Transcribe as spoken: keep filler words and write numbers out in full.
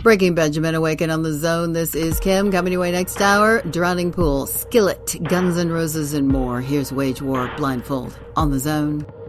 Breaking Benjamin, Awaken on the Zone. This is Kim. Coming your way next hour. Drowning Pool, Skillet, Guns N' Roses, and more. Here's Wage War, Blindfold on the Zone.